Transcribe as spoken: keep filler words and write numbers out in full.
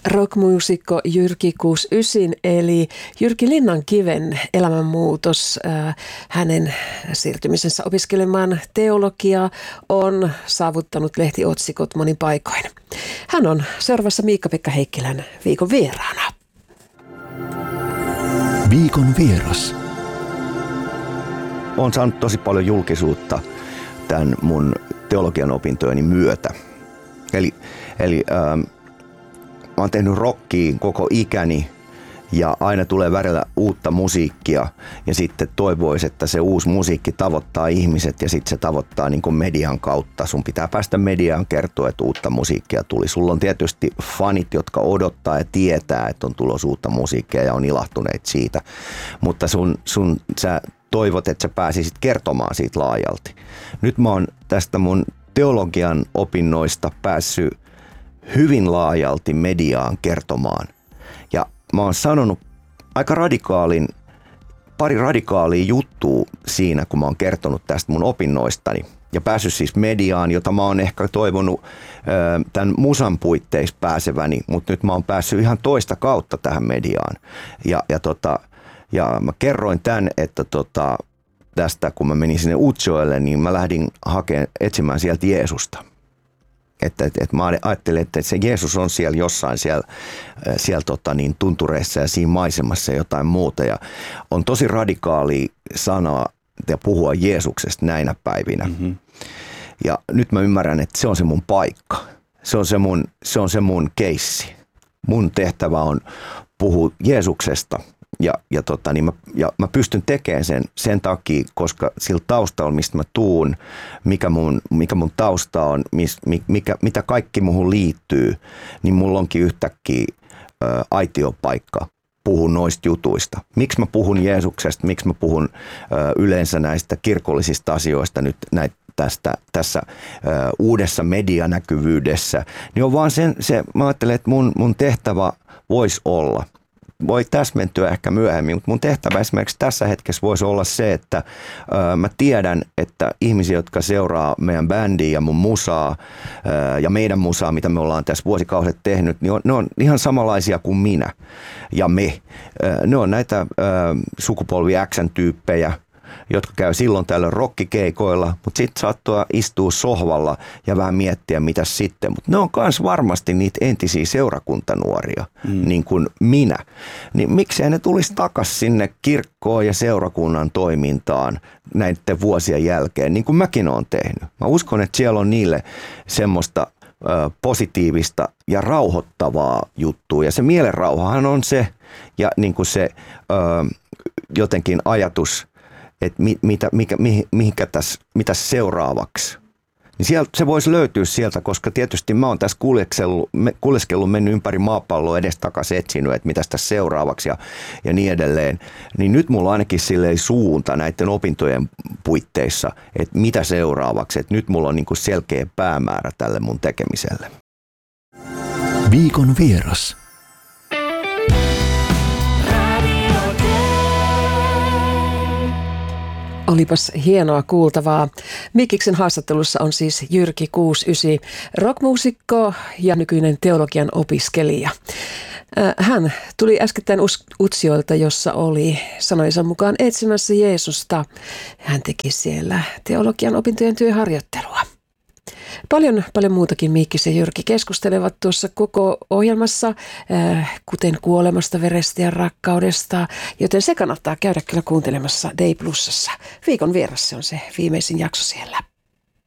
Rockmuusikko Jyrki kuusikymmentäyhdeksän eli Jyrki Linnankiven elämänmuutos, äh, hänen siirtymisensä opiskelemaan teologiaa on saavuttanut lehtiotsikot monin paikoin. Hän on seuraavassa Miikka-Pekka Heikkilän viikon vieraana. Viikon vieras. Olen saanut tosi paljon julkisuutta tämän mun teologian opintojeni myötä. Eli, eli ähm, mä oon tehnyt rockia koko ikäni ja aina tulee välillä uutta musiikkia ja sitten toivoisi, että se uusi musiikki tavoittaa ihmiset ja sitten se tavoittaa niin kuin median kautta. Sun pitää päästä mediaan kertoa, että uutta musiikkia tuli. Sulla on tietysti fanit, jotka odottaa ja tietää, että on tulossa uutta musiikkia ja on ilahtuneet siitä, mutta sun, sun, sä toivot, että sä pääsisit kertomaan siitä laajalti. Nyt mä oon tästä mun teologian opinnoista päässyt hyvin laajalti mediaan kertomaan. Ja mä oon sanonut aika radikaalin, pari radikaalia juttua siinä, kun mä oon kertonut tästä mun opinnoistani. Ja päässyt siis mediaan, jota mä oon ehkä toivonut ö, tämän musan puitteissa pääseväni, mutta nyt mä oon päässyt ihan toista kautta tähän mediaan. Ja, ja, tota, ja mä kerroin tämän, että tota, tästä kun mä menin sinne Utsjoelle, niin mä lähdin hakemaan, etsimään sieltä Jeesusta. Että, että, että mä ajattelin, että se Jeesus on siellä jossain siellä, siellä tota niin, tuntureissa ja siinä maisemassa ja jotain muuta. Ja on tosi radikaali sanaa ja puhua Jeesuksesta näinä päivinä. Mm-hmm. Ja nyt mä ymmärrän, että se on se mun paikka. Se on se mun, se on se mun keissi. Mun tehtävä on puhua Jeesuksesta. Ja, ja, tota, niin mä, ja mä pystyn tekemään sen sen takia, koska sillä taustalla, mistä mä tuun, mikä mun, mikä mun tausta on, mis, mikä, mitä kaikki muhun liittyy, niin mulla onkin yhtäkkiä ä, aitiopaikka puhua noista jutuista. Miksi mä puhun Jeesuksesta, miksi mä puhun ä, yleensä näistä kirkollisista asioista nyt näitä tästä, tässä ä, uudessa medianäkyvyydessä, niin on vaan sen, se, mä ajattelen, että mun, mun tehtävä voisi olla, voi täsmentyä ehkä myöhemmin, mutta mun tehtävä esimerkiksi tässä hetkessä voisi olla se, että ö, mä tiedän, että ihmisiä, jotka seuraa meidän bändiä ja mun musaa ö, ja meidän musaa, mitä me ollaan tässä vuosikaudet tehnyt, niin on, ne on ihan samanlaisia kuin minä ja me. Ö, ne on näitä ö, sukupolvi X:n-tyyppejä, jotka käy silloin tällöin rockikeikoilla, mutta sitten saattaa istua sohvalla ja vähän miettiä, mitä sitten. Mutta ne on myös varmasti niitä entisiä seurakuntanuoria, mm. niin kuin minä. Niin miksei ne tulisi takaisin sinne kirkkoon ja seurakunnan toimintaan näiden vuosien jälkeen, niin kuin mäkin olen tehnyt. Mä uskon, että siellä on niille semmoista ö, positiivista ja rauhoittavaa juttua. Ja se mielenrauhahan on se, ja niin kuin se ö, jotenkin ajatus, että mi, mitä, mikä, mihin, mihinkä tässä, mitä seuraavaksi. Niin sieltä, se voisi löytyä sieltä, koska tietysti mä oon tässä kuljeskellut, kuljeskellut mennyt ympäri maapalloa edestakaisin etsinyt, että mitäs tässä seuraavaksi ja, ja niin edelleen. Niin nyt mulla on ainakin silleen suunta näiden opintojen puitteissa, että mitä seuraavaksi. Että nyt mulla on niin kuin selkeä päämäärä tälle mun tekemiselle. Viikon vieras. Olipas hienoa kuultavaa. Mikkiksen haastattelussa on siis Jyrki kuusikymmentäyhdeksän, rockmuusikko ja nykyinen teologian opiskelija. Hän tuli äskettäin Utsjoelta, jossa oli sanojensa mukaan etsimässä Jeesusta. Hän teki siellä teologian opintojen työharjoittelua. Paljon, paljon muutakin Miikkis ja Jyrki keskustelevat tuossa koko ohjelmassa, kuten kuolemasta, verestä ja rakkaudesta, joten se kannattaa käydä kyllä kuuntelemassa Day Plusassa. Viikon vieras se on se viimeisin jakso siellä.